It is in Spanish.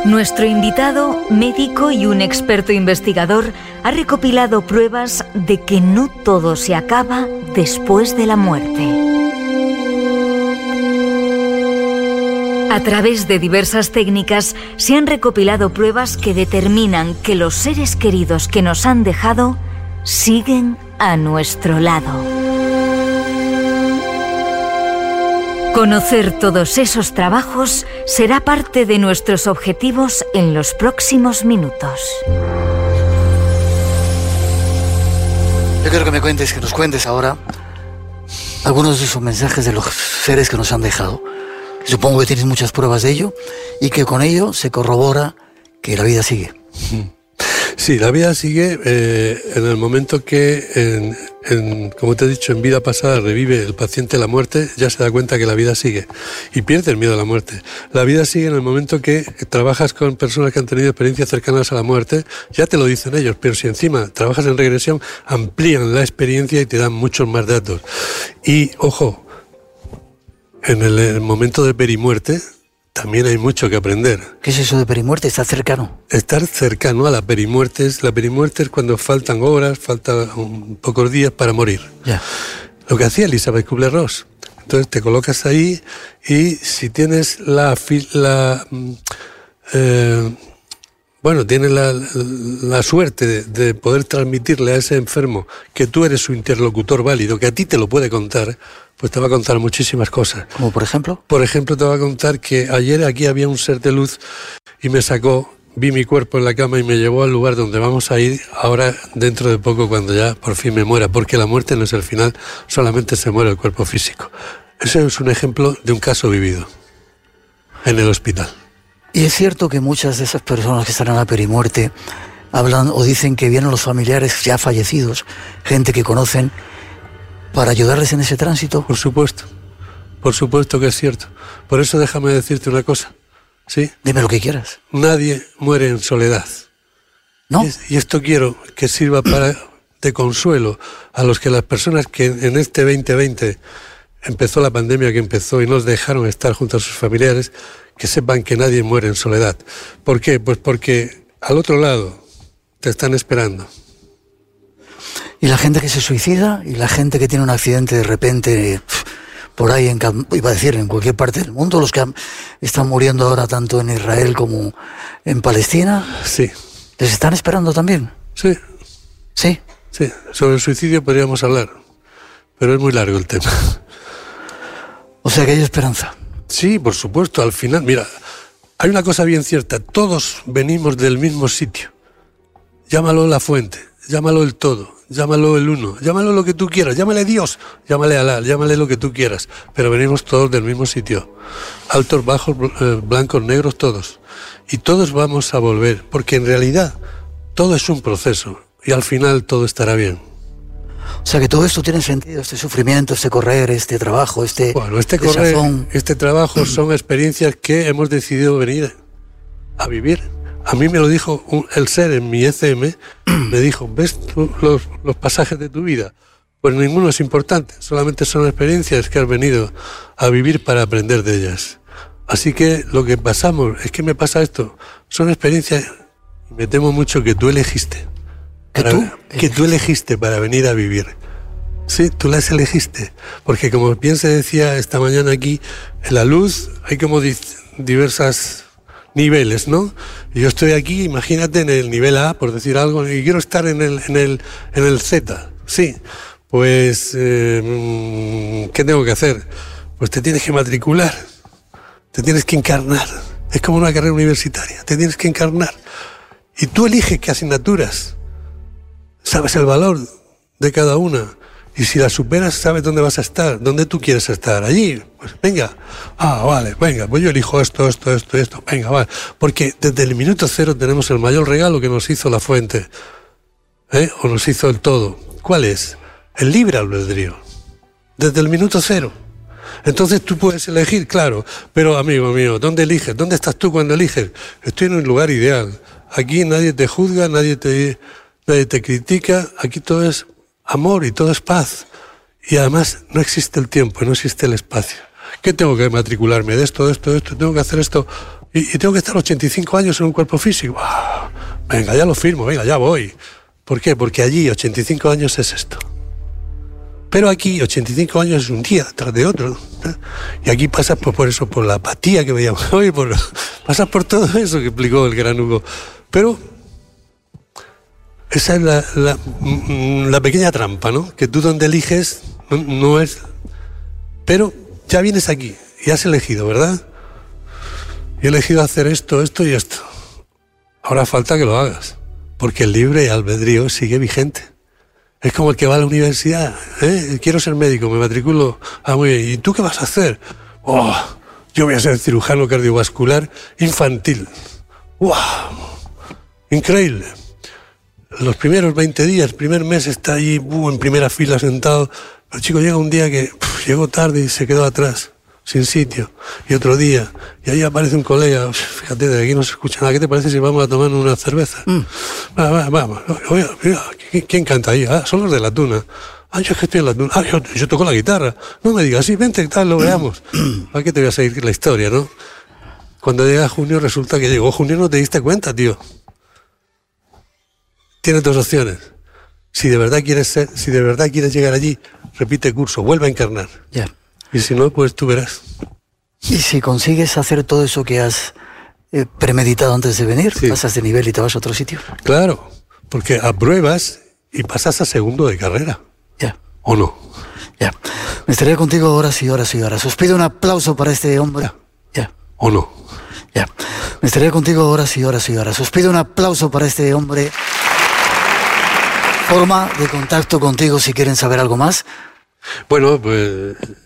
Nuestro invitado, médico y un experto investigador, ha recopilado pruebas de que no todo se acaba después de la muerte. A través de diversas técnicas se han recopilado pruebas que determinan que los seres queridos que nos han dejado siguen a nuestro lado. Conocer todos esos trabajos será parte de nuestros objetivos en los próximos minutos. Yo quiero que nos cuentes ahora algunos de esos mensajes de los seres que nos han dejado. Supongo que tienes muchas pruebas de ello y que con ello se corrobora que la vida sigue. Sí, la vida sigue en el momento que, como te he dicho, en vida pasada revive el paciente la muerte, ya se da cuenta que la vida sigue y pierde el miedo a la muerte. La vida sigue en el momento que trabajas con personas que han tenido experiencias cercanas a la muerte, ya te lo dicen ellos, pero si encima trabajas en regresión, amplían la experiencia y te dan muchos más datos. Y, ojo, en el momento de perimuerte también hay mucho que aprender. ¿Qué es eso de perimuerte? ¿Estar cercano? Estar cercano a la perimuerte es cuando faltan horas, faltan pocos días para morir. Ya. Lo que hacía Elizabeth Kubler-Ross. Entonces te colocas ahí y si tienes tienes la suerte de poder transmitirle a ese enfermo que tú eres su interlocutor válido, que a ti te lo puede contar, pues te va a contar muchísimas cosas. ¿Como por ejemplo? Por ejemplo, te va a contar que ayer aquí había un ser de luz y me sacó, vi mi cuerpo en la cama y me llevó al lugar donde vamos a ir ahora dentro de poco cuando ya por fin me muera, porque la muerte no es el final, solamente se muere el cuerpo físico. Ese es un ejemplo de un caso vivido en el hospital. Y es cierto que muchas de esas personas que están en la perimuerte hablan o dicen que vienen los familiares ya fallecidos, gente que conocen, para ayudarles en ese tránsito. Por supuesto que es cierto. Por eso déjame decirte una cosa, ¿sí? Dime lo que quieras. Nadie muere en soledad. ¿No? Y esto quiero que sirva de consuelo a las personas que en este 2020 empezó la pandemia que empezó y nos dejaron estar junto a sus familiares, que sepan que nadie muere en soledad. ¿Por qué? Pues porque al otro lado te están esperando. Y la gente que se suicida y la gente que tiene un accidente de repente por ahí, iba a decir, en cualquier parte del mundo, los que están muriendo ahora tanto en Israel como en Palestina. Sí. ¿Les están esperando también? Sí. ¿Sí? Sí. Sobre el suicidio podríamos hablar, pero es muy largo el tema. O sea que hay esperanza. Sí, por supuesto, al final, mira, hay una cosa bien cierta, todos venimos del mismo sitio. Llámalo la fuente, llámalo el todo, llámalo el uno, llámalo lo que tú quieras, llámale Dios, llámale Alá, llámale lo que tú quieras, pero venimos todos del mismo sitio. Altos, bajos, blancos, negros, todos. Y todos vamos a volver, porque en realidad todo es un proceso y al final todo estará bien. O sea que todo esto tiene sentido, este sufrimiento, este correr, este trabajo, este correr, este trabajo son experiencias que hemos decidido venir a vivir. A mí me lo dijo el ser en mi ECM, me dijo, ¿ves los pasajes de tu vida? Pues ninguno es importante, solamente son experiencias que has venido a vivir para aprender de ellas. Así que lo que pasamos, es que me pasa esto, son experiencias, y me temo mucho que tú elegiste. Que tú elegiste para venir a vivir. Sí, tú las elegiste. Porque como bien se decía esta mañana aquí, en la luz hay como diversas niveles, ¿no? Y yo estoy aquí, imagínate, en el nivel A, por decir algo, y quiero estar en el Z. Sí, pues, ¿qué tengo que hacer? Pues te tienes que matricular, te tienes que encarnar. Es como una carrera universitaria, te tienes que encarnar. Y tú eliges qué asignaturas. Sabes el valor de cada una. Y si la superas, sabes dónde vas a estar, dónde tú quieres estar. Allí, pues venga. Vale, venga, pues yo elijo esto, venga, vale. Porque desde el minuto cero tenemos el mayor regalo que nos hizo la fuente. O nos hizo el todo. ¿Cuál es? El libre albedrío. Desde el minuto cero. Entonces tú puedes elegir, claro. Pero, amigo mío, ¿dónde eliges? ¿Dónde estás tú cuando eliges? Estoy en un lugar ideal. Aquí nadie te juzga, nadie te critica, aquí todo es amor y todo es paz. Y además no existe el tiempo, no existe el espacio. ¿Qué tengo que matricularme? De esto, tengo que hacer esto. y tengo que estar 85 años en un cuerpo físico. Venga, ya lo firmo, venga, ya voy. ¿Por qué? Porque allí 85 años es esto. Pero aquí 85 años es un día tras de otro. Y aquí pasas por eso, por la apatía que veíamos hoy, pasas por todo eso que explicó el gran Hugo. Pero esa es la pequeña trampa, ¿no? Que tú donde eliges no es... Pero ya vienes aquí y has elegido, ¿verdad? Y he elegido hacer esto y esto. Ahora falta que lo hagas, porque el libre albedrío sigue vigente. Es como el que va a la universidad, quiero ser médico, me matriculo, muy bien. ¿Y tú qué vas a hacer? Yo voy a ser cirujano cardiovascular infantil. ¡Wow! Increíble. Los primeros 20 días, primer mes está allí en primera fila sentado. El chico llega un día que llegó tarde y se quedó atrás, sin sitio. Y otro día, y ahí aparece un colega, fíjate, de aquí no se escucha nada. ¿Qué te parece si vamos a tomar una cerveza? Vamos. Oye, ¿quién canta ahí? Son los de la Tuna. Yo es que estoy en la Tuna. Yo toco la guitarra. No me digas, sí, vente, tal, lo veamos. ¿Para qué te voy a seguir la historia, no? Cuando llega junio resulta que llegó junio, no te diste cuenta, tío. Tienes dos opciones. Si de verdad quieres llegar allí, repite curso, vuelve a encarnar. Ya. Y si no, pues tú verás. Y si consigues hacer todo eso que has premeditado antes de venir, sí, pasas de nivel y te vas a otro sitio. Claro, porque apruebas y pasas a segundo de carrera. Ya. ¿O no? Ya. Me estaría contigo horas y horas y horas. Os pido un aplauso para este hombre. Ya. ¿O no? Ya. Me estaría contigo horas y horas y horas. Os pido un aplauso para este hombre. Forma de contacto contigo si quieren saber algo más. Bueno, pues